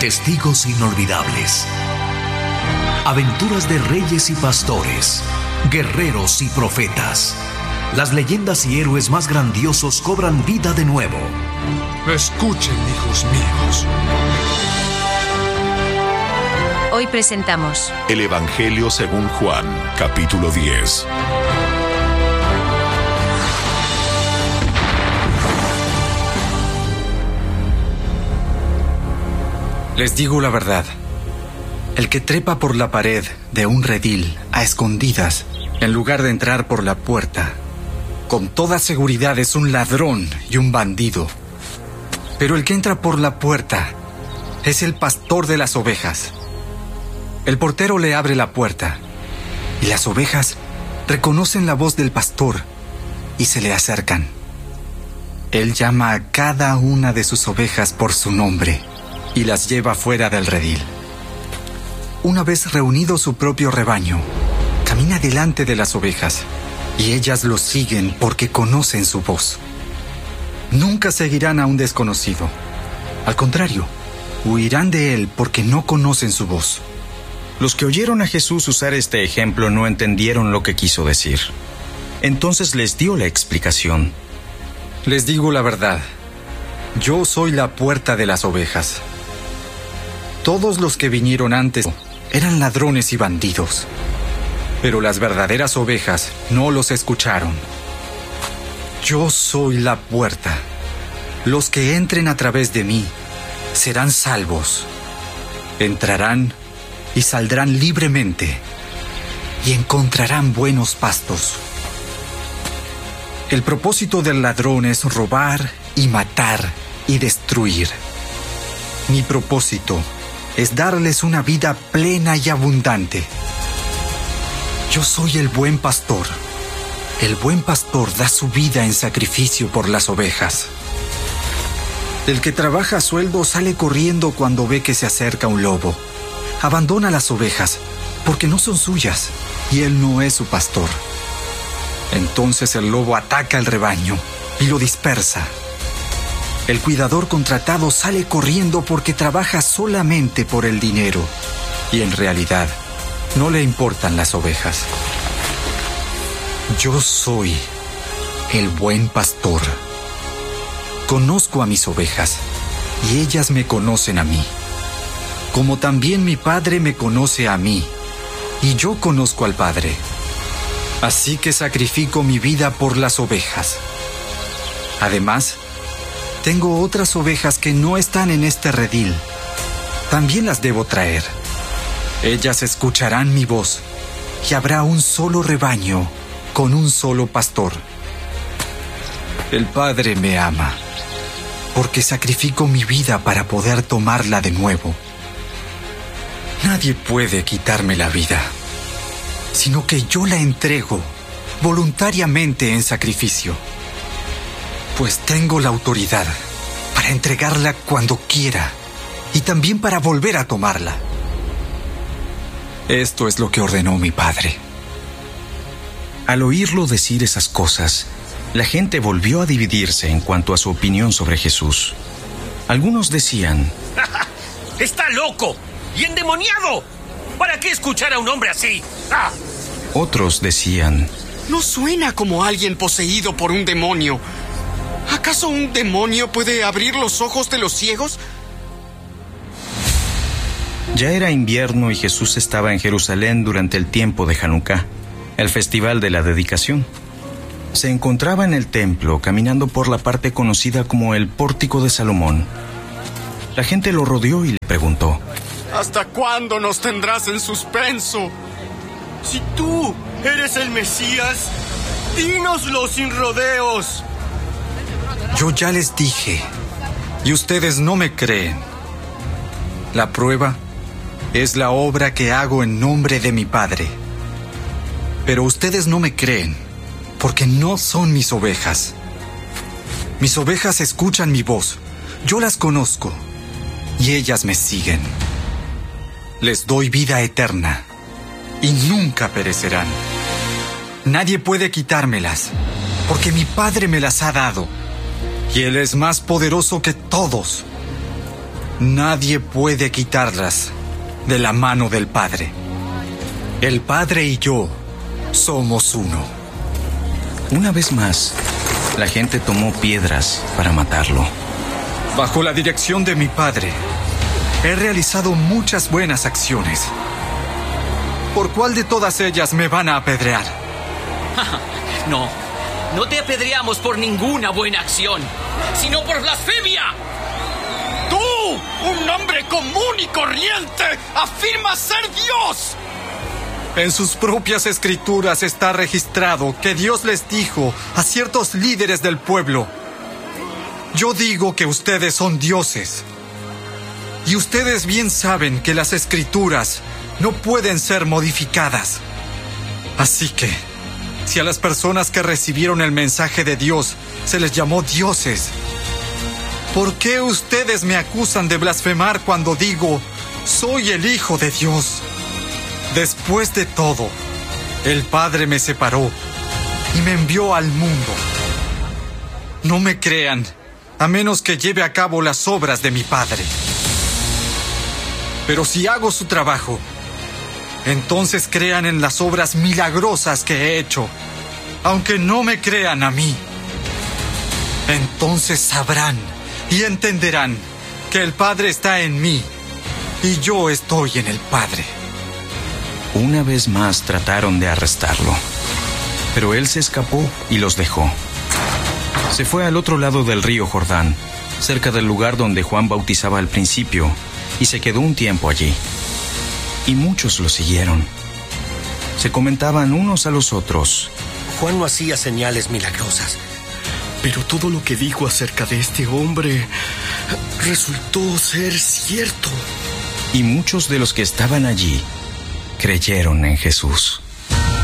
Testigos inolvidables. Aventuras de reyes y pastores, guerreros y profetas. Las leyendas y héroes más grandiosos cobran vida de nuevo. Escuchen, hijos míos. Hoy presentamos El Evangelio según Juan, capítulo 10. Les digo la verdad. El que trepa por la pared de un redil a escondidas, en lugar de entrar por la puerta, con toda seguridad es un ladrón y un bandido. Pero el que entra por la puerta es el pastor de las ovejas. El portero le abre la puerta y las ovejas reconocen la voz del pastor y se le acercan. Él llama a cada una de sus ovejas por su nombre y las lleva fuera del redil. Una vez reunido su propio rebaño, camina delante de las ovejas y ellas lo siguen porque conocen su voz. Nunca seguirán a un desconocido. Al contrario, huirán de él porque no conocen su voz. Los que oyeron a Jesús usar este ejemplo no entendieron lo que quiso decir. Entonces les dio la explicación. Les digo la verdad. Yo soy la puerta de las ovejas. Todos los que vinieron antes eran ladrones y bandidos, pero las verdaderas ovejas no los escucharon. Yo soy la puerta. Los que entren a través de mí serán salvos. Entrarán y saldrán libremente y encontrarán buenos pastos. El propósito del ladrón es robar y matar y destruir. Mi propósito es darles una vida plena y abundante. Yo soy el buen pastor. El buen pastor da su vida en sacrificio por las ovejas. El que trabaja a sueldo sale corriendo cuando ve que se acerca un lobo. Abandona las ovejas porque no son suyas y él no es su pastor. Entonces el lobo ataca al rebaño y lo dispersa. El cuidador contratado sale corriendo porque trabaja solamente por el dinero y en realidad no le importan las ovejas. Yo soy el buen pastor. Conozco a mis ovejas y ellas me conocen a mí, como también mi Padre me conoce a mí y yo conozco al Padre. Así que sacrifico mi vida por las ovejas. Además, tengo otras ovejas que no están en este redil. También las debo traer. Ellas escucharán mi voz y habrá un solo rebaño con un solo pastor. El Padre me ama porque sacrifico mi vida para poder tomarla de nuevo. Nadie puede quitarme la vida, sino que yo la entrego voluntariamente en sacrificio. Pues tengo la autoridad para entregarla cuando quiera y también para volver a tomarla. Esto es lo que ordenó mi Padre. Al oírlo decir esas cosas, la gente volvió a dividirse en cuanto a su opinión sobre Jesús. Algunos decían: ¡Está loco y endemoniado! ¿Para qué escuchar a un hombre así? ¡Ah! Otros decían: no suena como alguien poseído por un demonio. ¿Acaso un demonio puede abrir los ojos de los ciegos? Ya era invierno y Jesús estaba en Jerusalén durante el tiempo de Hanukkah, el festival de la dedicación. Se encontraba en el templo, caminando por la parte conocida como el Pórtico de Salomón. La gente lo rodeó y le preguntó: ¿hasta cuándo nos tendrás en suspenso? Si tú eres el Mesías, dínoslo sin rodeos. Yo ya les dije, y ustedes no me creen. La prueba es la obra que hago en nombre de mi Padre. Pero ustedes no me creen, porque no son mis ovejas. Mis ovejas escuchan mi voz, yo las conozco, y ellas me siguen. Les doy vida eterna, y nunca perecerán. Nadie puede quitármelas, porque mi Padre me las ha dado, y Él es más poderoso que todos. nadie puede quitarlas de la mano del Padre. El Padre y yo somos uno. Una vez más, la gente tomó piedras para matarlo. Bajo la dirección de mi Padre, he realizado muchas buenas acciones. ¿Por cuál de todas ellas me van a apedrear? No te apedreamos por ninguna buena acción, sino por blasfemia. ¡Tú, un hombre común y corriente, afirmas ser Dios! En sus propias escrituras está registrado que Dios les dijo a ciertos líderes del pueblo: yo digo que ustedes son dioses. Y ustedes bien saben que las escrituras no pueden ser modificadas. Así que, si a las personas que recibieron el mensaje de Dios se les llamó dioses, ¿por qué ustedes me acusan de blasfemar cuando digo, soy el Hijo de Dios? Después de todo, el Padre me separó y me envió al mundo. No me crean, a menos que lleve a cabo las obras de mi Padre. Pero si hago su trabajo, entonces crean en las obras milagrosas que he hecho, aunque no me crean a mí. Entonces sabrán y entenderán que el Padre está en mí y yo estoy en el Padre. Una vez más trataron de arrestarlo, pero él se escapó y los dejó. Se fue al otro lado del río Jordán, cerca del lugar donde Juan bautizaba al principio, y se quedó un tiempo allí. Y muchos lo siguieron. Se comentaban unos a los otros: Juan no hacía señales milagrosas, pero todo lo que dijo acerca de este hombre resultó ser cierto. Y muchos de los que estaban allí creyeron en Jesús.